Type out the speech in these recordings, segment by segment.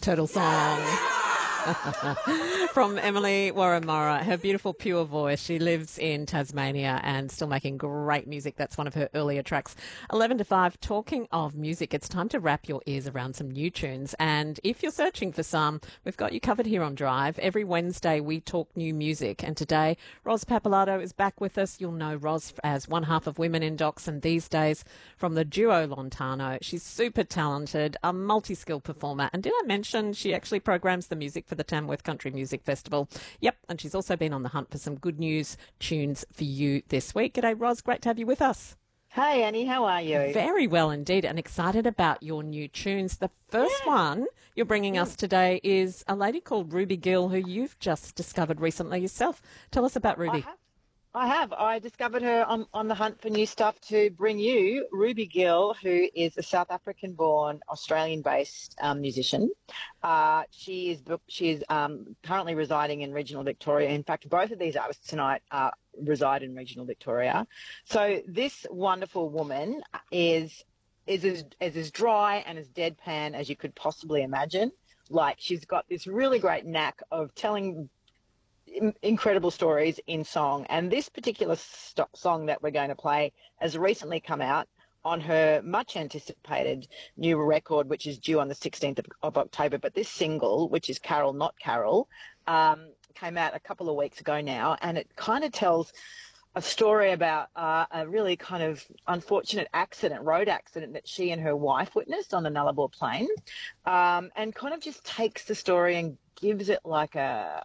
Turtle song. From Emily Warramurra, her beautiful pure voice. She lives in Tasmania and still making great music. That's one of her earlier tracks. 11 to 5, talking of music, it's time to wrap your ears around some new tunes. And if you're searching for some, we've got you covered here on Drive. Every Wednesday we talk new music. And today, Ros Pappalardo is back with us. You'll know Ros as one half of Women in Docs, and these days from the duo Lontano. She's super talented, a multi-skilled performer. And did I mention she actually programs the music for the Tamworth Country Music Festival? Yep, and she's also been on the hunt for some good news tunes for you this week. G'day, Ros. Great to have you with us. Hey, Annie. How are you? Very well indeed, and excited about your new tunes. The first one you're bringing us today is a lady called Ruby Gill, who you've just discovered recently yourself. Tell us about Ruby. I have. I discovered her on the hunt for new stuff to bring you. Ruby Gill, who is a South African-born, Australian-based musician. She is currently residing in regional Victoria. In fact, both of these artists tonight reside in regional Victoria. So this wonderful woman is as dry and as deadpan as you could possibly imagine. Like, she's got this really great knack of telling incredible stories in song, and this particular song that we're going to play has recently come out on her much anticipated new record, which is due on the 16th of October. But this single, which is Carol Not Carol, came out a couple of weeks ago now, and it kind of tells a story about a really kind of unfortunate road accident that she and her wife witnessed on the Nullarbor Plain, and kind of just takes the story and gives it like a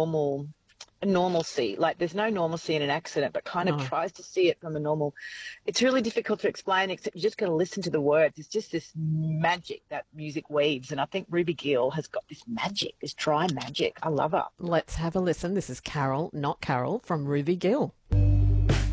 normalcy. Like, there's no normalcy in an accident, but kind of tries to see it from a normal. It's really difficult to explain, except you just got to listen to the words. It's just this magic that music weaves, and I think Ruby Gill has got this magic, this dry magic. I love her. Let's have a listen. This is Carol Not Carol from Ruby Gill.